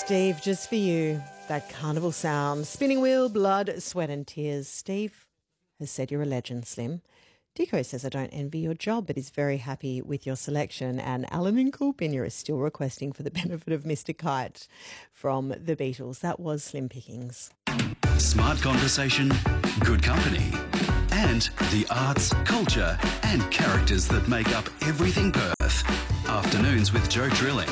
Steve, just for you, that carnival sound. Spinning wheel, blood, sweat and tears. Steve has said you're a legend, Slim. Dico says I don't envy your job, but is very happy with your selection. And Alan and Coolpinier are still requesting for the benefit of Mr. Kite from the Beatles. That was Slim Pickings. Smart conversation, good company, and the arts, culture and characters that make up everything Perth. Afternoons with Joe Drilling.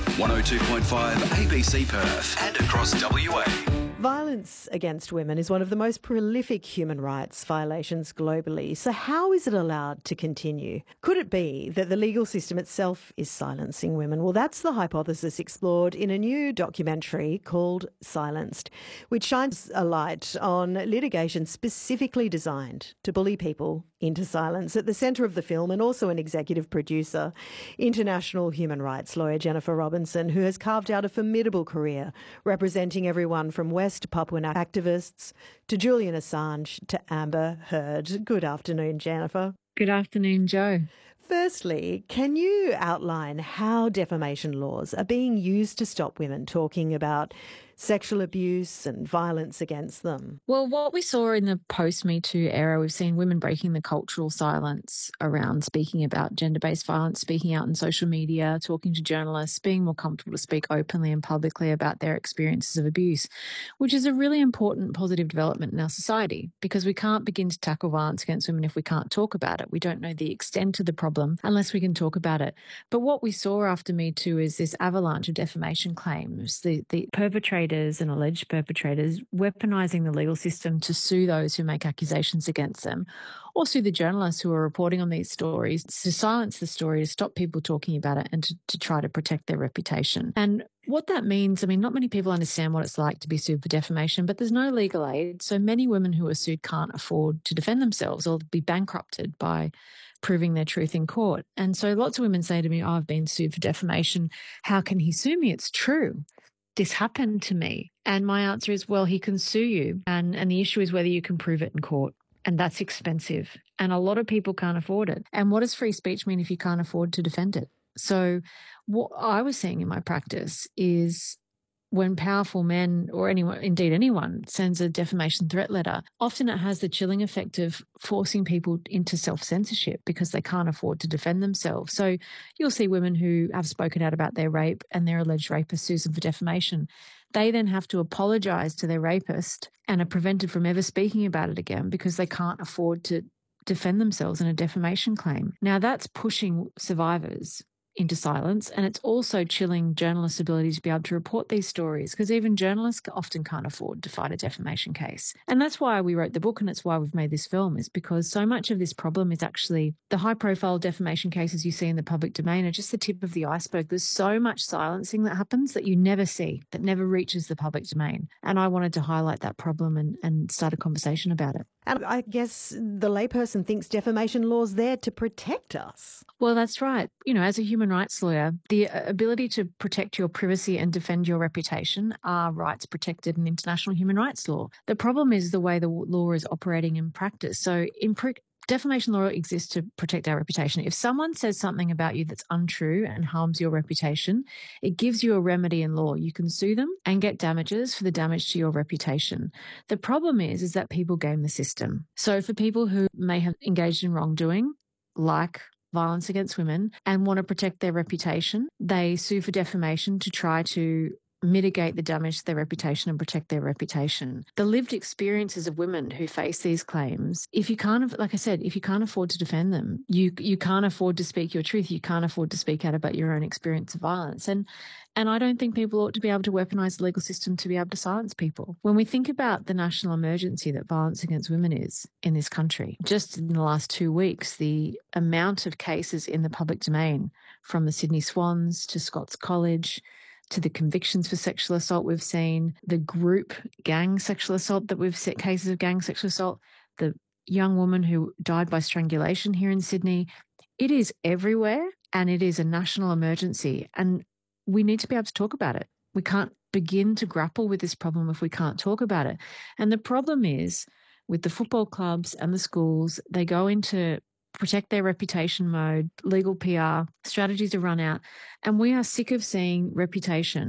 102.5 ABC Perth and across WA. Violence against women is one of the most prolific human rights violations globally. So how is it allowed to continue? Could it be that the legal system itself is silencing women? Well, that's the hypothesis explored in a new documentary called Silenced, which shines a light on litigation specifically designed to bully people into silence. At the centre of the film, and also an executive producer, international human rights lawyer Jennifer Robinson, who has carved out a formidable career representing everyone from West Papuan activists to Julian Assange to Amber Heard. Good afternoon, Jennifer. Good afternoon, Joe. Firstly, can you outline how defamation laws are being used to stop women talking about sexual abuse and violence against them? Well, what we saw in the post-Me Too era, we've seen women breaking the cultural silence around speaking about gender-based violence, speaking out in social media, talking to journalists, being more comfortable to speak openly and publicly about their experiences of abuse, which is a really important positive development in our society because we can't begin to tackle violence against women if we can't talk about it. We don't know the extent of the problem unless we can talk about it. But what we saw after Me Too is this avalanche of defamation claims, the perpetrators and alleged perpetrators weaponising the legal system to sue those who make accusations against them, or sue the journalists who are reporting on these stories, to silence the story, to stop people talking about it and to try to protect their reputation. And what that means, I mean, not many people understand what it's like to be sued for defamation, but there's no legal aid. So many women who are sued can't afford to defend themselves or be bankrupted by proving their truth in court. And so lots of women say to me, oh, I've been sued for defamation. How can he sue me? It's true. This happened to me. And my answer is, well, he can sue you. And the issue is whether you can prove it in court. And that's expensive. And a lot of people can't afford it. And what does free speech mean if you can't afford to defend it? So what I was seeing in my practice is when powerful men or anyone, indeed anyone, sends a defamation threat letter, often it has the chilling effect of forcing people into self-censorship because they can't afford to defend themselves. So you'll see women who have spoken out about their rape and their alleged rapist sues them for defamation. They then have to apologise to their rapist and are prevented from ever speaking about it again because they can't afford to defend themselves in a defamation claim. Now that's pushing survivors into silence, and it's also chilling journalists' ability to be able to report these stories because even journalists often can't afford to fight a defamation case. And that's why we wrote the book and it's why we've made this film, is because so much of this problem is actually the high-profile defamation cases you see in the public domain are just the tip of the iceberg. There's so much silencing that happens that you never see, that never reaches the public domain. And I wanted to highlight that problem and start a conversation about it. And I guess the layperson thinks defamation law's there to protect us. Well, that's right. You know, as a human rights lawyer, the ability to protect your privacy and defend your reputation are rights protected in international human rights law. The problem is the way the law is operating in practice. So defamation law exists to protect our reputation. If someone says something about you that's untrue and harms your reputation, it gives you a remedy in law. You can sue them and get damages for the damage to your reputation. The problem is that people game the system. So for people who may have engaged in wrongdoing, like violence against women, and want to protect their reputation, they sue for defamation to try to mitigate the damage to their reputation and protect their reputation. The lived experiences of women who face these claims, if you can't, like I said, if you can't afford to defend them, you can't afford to speak your truth. You can't afford to speak out about your own experience of violence. And I don't think people ought to be able to weaponise the legal system to be able to silence people. When we think about the national emergency that violence against women is in this country, just in the last 2 weeks, the amount of cases in the public domain, from the Sydney Swans to Scots College, to the convictions for sexual assault we've seen, the group gang sexual assault that we've seen, cases of gang sexual assault, the young woman who died by strangulation here in Sydney, it is everywhere and it is a national emergency. And we need to be able to talk about it. We can't begin to grapple with this problem if we can't talk about it. And the problem is with the football clubs and the schools, they go into protect their reputation mode, legal PR, strategies to run out. And we are sick of seeing reputation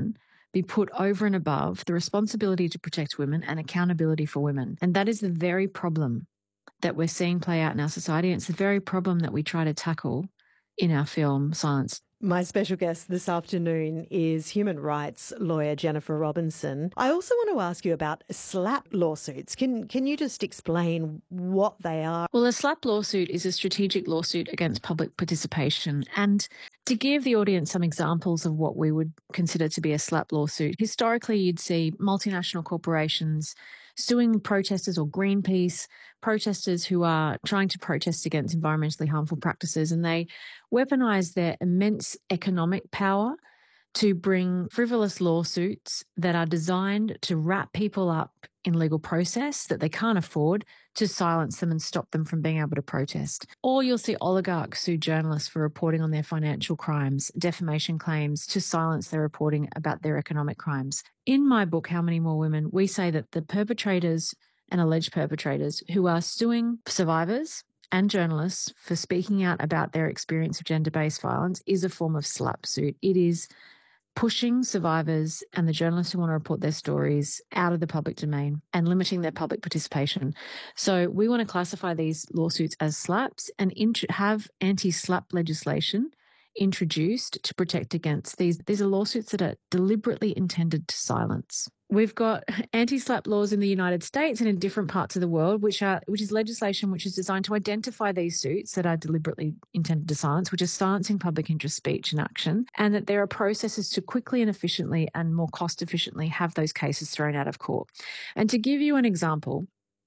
be put over and above the responsibility to protect women and accountability for women. And that is the very problem that we're seeing play out in our society. And it's the very problem that we try to tackle in our film Silence. My special guest this afternoon is human rights lawyer Jennifer Robinson. I also want to ask you about SLAPP lawsuits. Can you just explain what they are? Well, a SLAPP lawsuit is a strategic lawsuit against public participation. And to give the audience some examples of what we would consider to be a SLAPP lawsuit, historically you'd see multinational corporations suing protesters or Greenpeace, protesters who are trying to protest against environmentally harmful practices, and they weaponize their immense economic power to bring frivolous lawsuits that are designed to wrap people up in legal process that they can't afford, to silence them and stop them from being able to protest. Or you'll see oligarchs sue journalists for reporting on their financial crimes, defamation claims to silence their reporting about their economic crimes. In my book, How Many More Women, we say that the perpetrators and alleged perpetrators who are suing survivors and journalists for speaking out about their experience of gender-based violence is a form of SLAPP suit. It is pushing survivors and the journalists who want to report their stories out of the public domain and limiting their public participation. So we want to classify these lawsuits as SLAPPs and have anti-SLAPP legislation introduced to protect against these. These are lawsuits that are deliberately intended to silence. We've got anti-SLAPP laws in the United States and in different parts of the world, which is legislation which is designed to identify these suits that are deliberately intended to silence, which is silencing public interest speech and action, and that there are processes to quickly and efficiently and more cost efficiently have those cases thrown out of court. And to give you an example,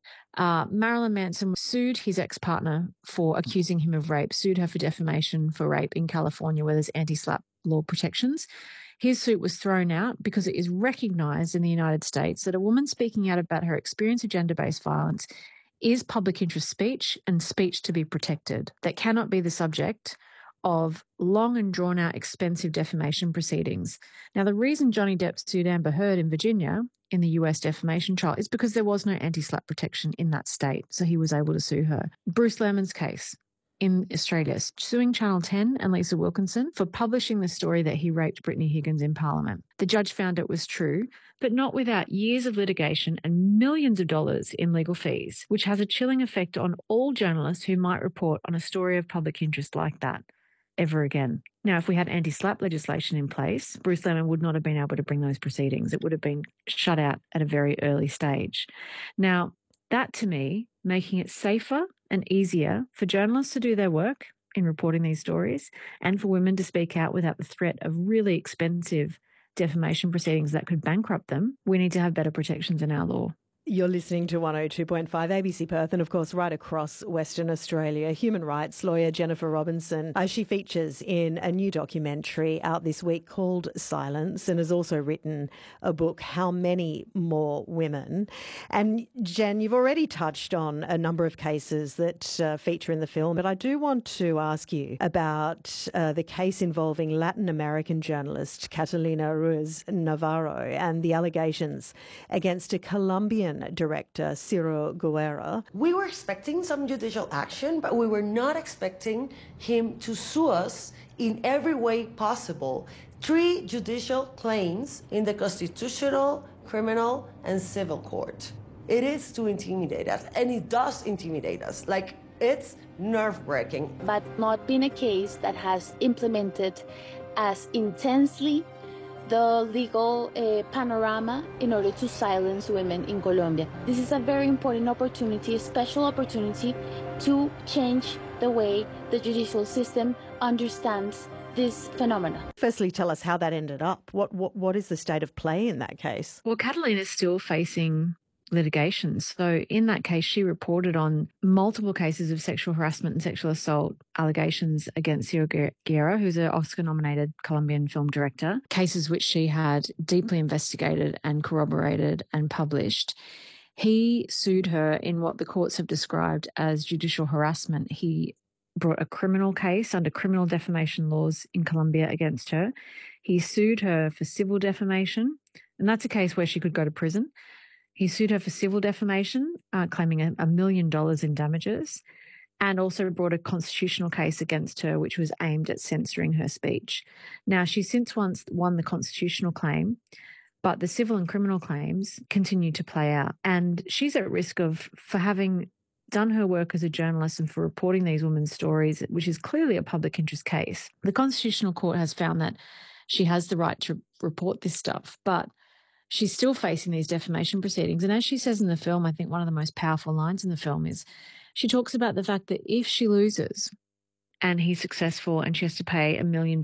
Marilyn Manson sued his ex-partner for accusing him of rape, sued her for defamation for rape in California where there's anti-SLAPP law protections. His suit was thrown out because it is recognised in the United States that a woman speaking out about her experience of gender-based violence is public interest speech and speech to be protected that cannot be the subject of long and drawn-out expensive defamation proceedings. Now, the reason Johnny Depp sued Amber Heard in Virginia in the US defamation trial is because there was no anti-SLAPP protection in that state, so he was able to sue her. Bruce Lehrmann's case in Australia, suing Channel 10 and Lisa Wilkinson for publishing the story that he raped Brittany Higgins in Parliament. The judge found it was true, but not without years of litigation and millions of dollars in legal fees, which has a chilling effect on all journalists who might report on a story of public interest like that ever again. Now, if we had anti-SLAPP legislation in place, Bruce Lehrmann would not have been able to bring those proceedings. It would have been shut out at a very early stage. Now, that to me, making it safer and easier for journalists to do their work in reporting these stories and for women to speak out without the threat of really expensive defamation proceedings that could bankrupt them, we need to have better protections in our law. You're listening to 102.5 ABC Perth and, of course, right across Western Australia. Human rights lawyer Jennifer Robinson. She features in a new documentary out this week called Silence and has also written a book, How Many More Women? And, Jen, you've already touched on a number of cases that feature in the film, but I do want to ask you about the case involving Latin American journalist Catalina Ruiz Navarro and the allegations against a Colombian director, Ciro Guerra. We were expecting some judicial action, but we were not expecting him to sue us in every way possible. 3 judicial claims in the constitutional, criminal, and civil court. It is to intimidate us, and it does intimidate us. Like, it's nerve-wracking. But not been a case that has implemented as intensely the legal panorama in order to silence women in Colombia. This is a very important opportunity, a special opportunity to change the way the judicial system understands this phenomena. Firstly, tell us how that ended up. What is the state of play in that case? Well, Catalina's still facing litigations. So in that case, she reported on multiple cases of sexual harassment and sexual assault allegations against Ciro Guerra, who's an Oscar-nominated Colombian film director, cases which she had deeply investigated and corroborated and published. He sued her in what the courts have described as judicial harassment. He brought a criminal case under criminal defamation laws in Colombia against her. He sued her for civil defamation, and that's a case where she could go to prison. He sued her for civil defamation, claiming $1 million in damages, and also brought a constitutional case against her, which was aimed at censoring her speech. Now, she's since once won the constitutional claim, But the civil and criminal claims continue to play out. And she's at risk for having done her work as a journalist and for reporting these women's stories, which is clearly a public interest case. The Constitutional Court has found that she has the right to report this stuff, but she's still facing these defamation proceedings. And as she says in the film, I think one of the most powerful lines in the film is she talks about the fact that if she loses and he's successful and she has to pay $1 million